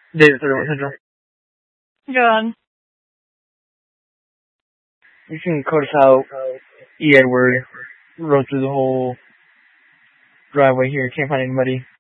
David 31 Central. Go on. You can notice how E. Edward rode through the whole driveway here. Can't find anybody.